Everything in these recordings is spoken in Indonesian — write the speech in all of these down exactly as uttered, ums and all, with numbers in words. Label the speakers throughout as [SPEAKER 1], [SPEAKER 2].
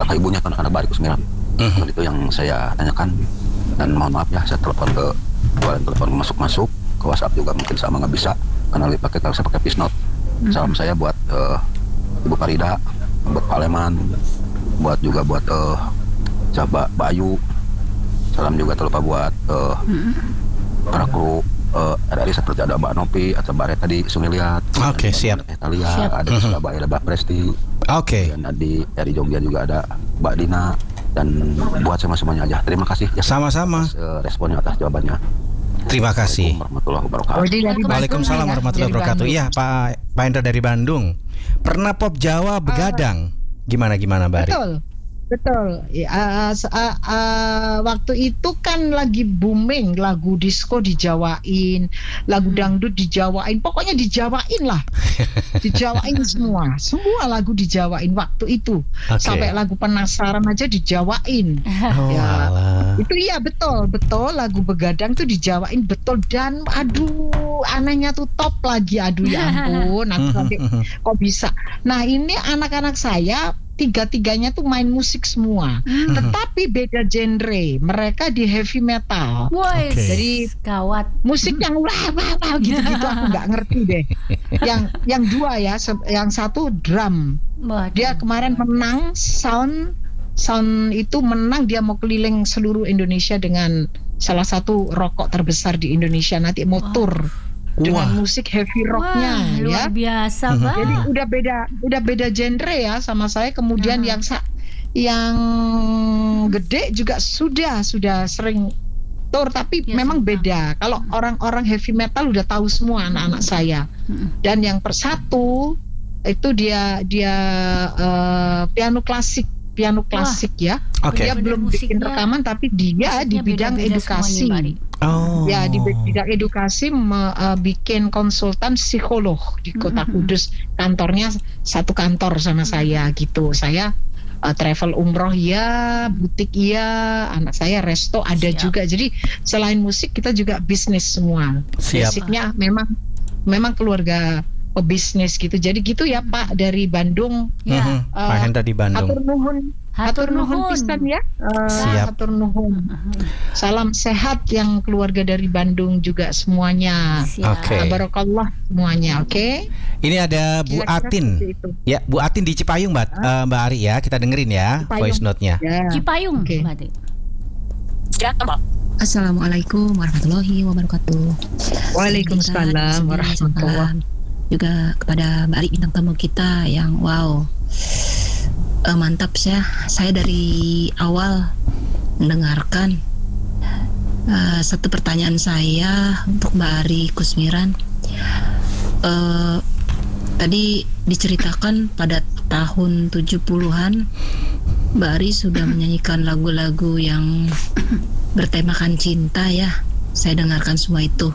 [SPEAKER 1] apakah ibunya atau anak-anak Bari Kusmiran. Mm-hmm. Itu yang saya tanyakan, dan mohon maaf ya saya telepon ke jualan telepon masuk-masuk ke WhatsApp juga mungkin sama nggak bisa karena lebih pakai kalau saya pakai Pisnot. Mm-hmm. Salam saya buat uh, Ibu Farida, buat Pak Leman, buat juga buat uh, Mbak Bayu. Salam juga terlupa buat uh, mm-hmm. para kru uh, R R I seperti ada Mbak Nopi atau Mbak Reta di Sumiliat.
[SPEAKER 2] Oke, okay, siap.
[SPEAKER 1] Italia, siap. Ada di Surabaya ada Mbak Presti.
[SPEAKER 2] Oke. Okay.
[SPEAKER 1] Dan di dari Jogja juga ada Mbak Dina, dan buat semua semuanya aja. Terima kasih. Ya,
[SPEAKER 2] sama-sama.
[SPEAKER 1] Atas, uh, responnya atas jawabannya.
[SPEAKER 2] Terima kasih.
[SPEAKER 1] Warahmatullahi wabarakatuh.
[SPEAKER 2] Waalaikumsalam warahmatullahi wabarakatuh. Iya, Pak Pak Hendra dari Bandung. Pernah pop Jawa begadang. Gimana gimana, Mbak Ari?
[SPEAKER 3] Betul. Betul. Uh, uh, uh, waktu itu kan lagi booming lagu disco dijawain, lagu dangdut dijawain, pokoknya dijawain lah. Dijawain semua. Semua lagu dijawain waktu itu. Okay. Sampai lagu Penasaran aja dijawain.
[SPEAKER 2] Oh,
[SPEAKER 3] ya.
[SPEAKER 2] alah.
[SPEAKER 3] Itu iya betul, betul lagu Begadang tuh dijawain betul, dan aduh anehnya tuh top lagi, aduh ya ampun, aku sampai kok bisa. Nah, ini anak-anak saya tiga-tiganya tuh main musik semua, hmm. tetapi beda genre. Mereka di heavy metal.
[SPEAKER 4] Woi, okay.
[SPEAKER 3] Jadi
[SPEAKER 4] gawat.
[SPEAKER 3] Musik yang wah wah wah gitu-gitu aku nggak ngerti deh. Yang yang dua ya, yang satu drum. Waduh. Dia kemarin menang sound sound itu menang, dia mau keliling seluruh Indonesia dengan salah satu rokok terbesar di Indonesia, nanti mau tour. Wow. Dengan Wah. musik heavy rocknya. Wah,
[SPEAKER 4] luar
[SPEAKER 3] ya
[SPEAKER 4] biasa Bang.
[SPEAKER 3] Jadi udah beda udah beda genre ya sama saya. Kemudian hmm. yang sa- yang gede juga sudah sudah sering tour, tapi ya, memang sudah. Beda. Kalau hmm. orang-orang heavy metal udah tahu semua hmm. anak-anak saya. Hmm. Dan yang persatu itu dia dia uh, piano klasik. Piano klasik. Wah. Ya, okay. Dia belum bikin rekaman, tapi dia di bidang edukasi.
[SPEAKER 2] Oh.
[SPEAKER 3] Ya, di bidang edukasi me, uh, bikin konsultan psikolog di Kota mm-hmm. Kudus. Kantornya satu kantor sama mm-hmm. saya gitu. Saya uh, travel umroh ya, butik ya, anak saya resto ada Siap. juga. Jadi selain musik kita juga bisnis semua. Siap. Basicnya memang memang keluarga pebisnis gitu. Jadi gitu ya Pak dari Bandung.
[SPEAKER 2] Ya. Mm-hmm. Uh, Pak Hendra di Bandung.
[SPEAKER 3] Hatur nuhun. Hatur nuhun pisan ya. Uh,
[SPEAKER 2] Siap.
[SPEAKER 3] Hatur nuhun. Salam sehat yang keluarga dari Bandung juga semuanya.
[SPEAKER 2] Oke. Okay.
[SPEAKER 3] Barakallah semuanya. Oke. Okay?
[SPEAKER 2] Ini ada Bu Kira-kira Atin. Ya, Bu Atin di Cipayung, Mbak. Uh, Mbak Ari ya, kita dengerin ya Cipayung. Voice note-nya.
[SPEAKER 4] Ya. Cipayung, okay. Mbak Ari.
[SPEAKER 5] Assalamualaikum warahmatullahi wabarakatuh.
[SPEAKER 3] Waalaikumsalam warahmatullahi wabarakatuh.
[SPEAKER 5] Juga kepada Mbak Ari bintang tamu kita yang wow, uh, mantap ya. Saya dari awal mendengarkan. Uh, satu pertanyaan saya untuk Mbak Ari Kusmiran. Uh, tadi diceritakan pada tahun tujuh puluhan Mbak Ari sudah menyanyikan lagu-lagu yang bertemakan cinta ya. Saya dengarkan semua itu.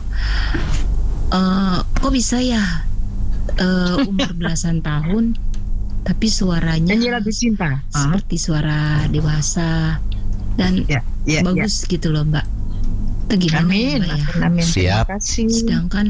[SPEAKER 5] Uh, kok bisa ya? Uh, umur belasan tahun tapi suaranya
[SPEAKER 3] nyanyi lagu cinta
[SPEAKER 5] seperti suara dewasa dan
[SPEAKER 3] ya, ya,
[SPEAKER 5] bagus
[SPEAKER 3] ya.
[SPEAKER 5] gitu loh Mbak. Itu gimana
[SPEAKER 3] amin,
[SPEAKER 5] Mbak ya?
[SPEAKER 3] Amin.
[SPEAKER 2] Siap.
[SPEAKER 5] Sedangkan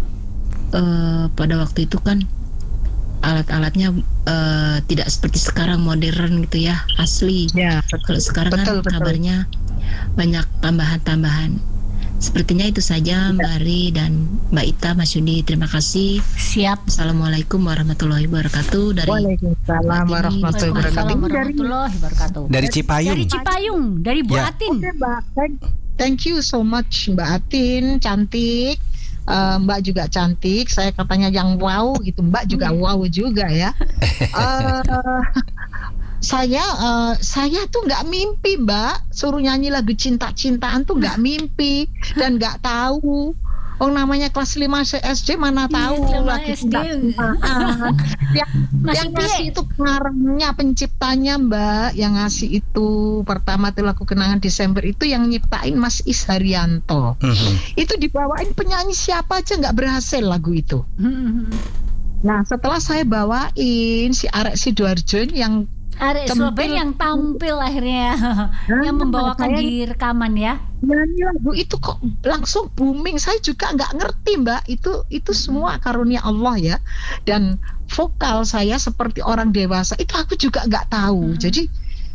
[SPEAKER 5] uh, pada waktu itu kan alat-alatnya uh, tidak seperti sekarang modern gitu ya, asli.
[SPEAKER 3] Ya,
[SPEAKER 5] kalau sekarang
[SPEAKER 3] betul,
[SPEAKER 5] kan
[SPEAKER 3] betul.
[SPEAKER 5] kabarnya banyak tambahan-tambahan. Sepertinya itu saja Mbak Ari dan Mbak Ita, Mas Yudi. Terima kasih.
[SPEAKER 4] Siap.
[SPEAKER 5] Assalamualaikum warahmatullahi wabarakatuh. Dari
[SPEAKER 3] Waalaikumsalam
[SPEAKER 4] warahmatullahi wabarakatuh.
[SPEAKER 2] Dari Cipayung.
[SPEAKER 4] Dari Cipayung, dari Bu
[SPEAKER 2] ya.
[SPEAKER 4] Atin.
[SPEAKER 3] Oke, Mbak. Thank you so much Mbak Atin, cantik. Uh, Mbak juga cantik. Saya katanya yang wow gitu. Mbak juga hmm. wow juga ya. uh, Saya uh, saya tuh nggak mimpi Mbak, suruh nyanyi lagu cinta-cintaan tuh nggak mimpi dan nggak tahu. Oh namanya kelas lima S D mana tahu
[SPEAKER 4] ya,
[SPEAKER 3] lagu cinta-cintaan. yang yang ngasih itu pengarangnya, penciptanya Mbak, yang ngasih itu pertama tuh lagu Kenangan Desember itu yang nyiptain Mas Is Haryanto. Mm-hmm. Itu dibawain penyanyi siapa aja nggak berhasil lagu itu. Mm-hmm. Nah setelah saya bawain si Arek Sidoarjo yang
[SPEAKER 4] Arek Surabaya yang tampil akhirnya nah, yang membawakan saya, di rekaman ya.
[SPEAKER 3] Nyanyi lagu itu kok langsung booming. Saya juga nggak ngerti Mbak. Itu itu semua karunia Allah ya. Dan vokal saya seperti orang dewasa itu aku juga nggak tahu. Hmm. Jadi